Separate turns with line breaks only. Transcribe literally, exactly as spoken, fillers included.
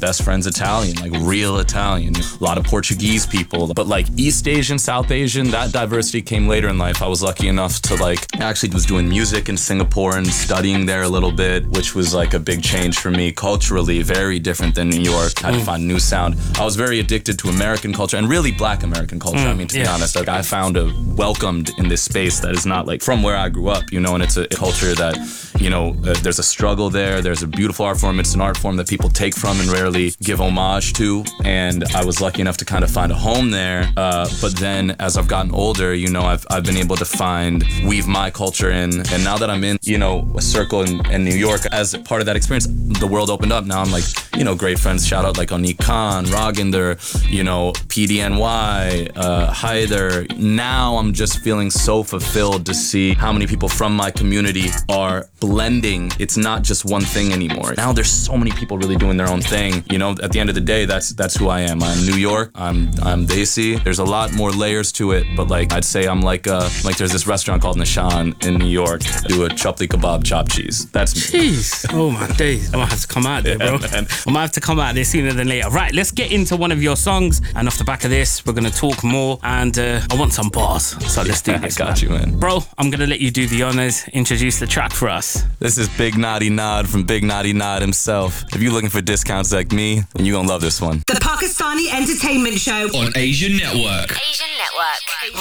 best friend's Italian, like real Italian. A lot of Portuguese people, but like East Asian, South Asian, that diversity came later in life. I was lucky enough to like, I actually was doing music in Singapore and studying there a little bit, which was like a big change for me culturally, very different than New York. I had to find new sound. I was very addicted to American culture and really Black American culture. Mm, I mean, to yeah. be honest, like, I found a welcomed in this space that is not like from where I grew up, you know, and it's a, a culture that, you know, uh, there's a struggle there. There's a beautiful art form. It's an art form that people take from and rarely give homage to. And I was lucky enough to kind of find a home there. Uh, but then as I've gotten older, you know, I've, I've been able to find, weave my culture in. And now that I'm in, you know, a circle in, in New York, as part of that experience, the world opened up. Now I'm like, you know, great friends, shout out like Anik Khan, Raginder, you know, P D N Y, uh, Haider. Now I'm just feeling so fulfilled to see how many people from my community are blending. It's not just one thing anymore. Now there's so many people really doing their own thing. You know, at the end of the day, that's that's who I am. I'm New York. I'm I'm Desi. There's a lot more layers to it, but like I'd say I'm like uh like there's this restaurant called Nishan in New York. I do a chapli kebab, chopped cheese. That's me.
Jeez. Oh my days. I might have to come out there, bro. Yeah, I might have to come out there sooner than later. Right, let's get into one of your songs, and off the back of this, we're gonna talk more. And uh, I want some bars, so let's do this.
I got man. you, man.
Bro, I'm gonna let you do the honors. Introduce the track for us.
This is Big Naughty Nod from Big Naughty Nod himself. If you're looking for discounts like me, then you're gonna love this one.
The Pakistani Entertainment Show
on Asian Network.
Asian Network.